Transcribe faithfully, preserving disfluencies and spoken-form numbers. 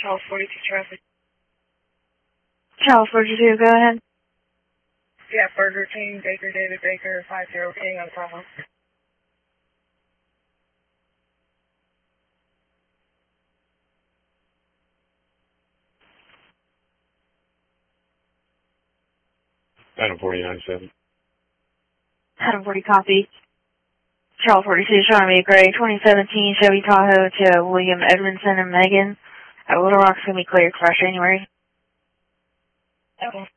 Channel forty-two traffic. Channel forty-two, go ahead. Yeah, Burger King, Baker David Baker, five zero King on Tahoe. Item forty-nine seven. Item forty, copy. Channel forty-two, showing me a gray twenty seventeen Chevy Tahoe to William Edmondson and Megan at Little Rock's going to be cleared for January. Okay.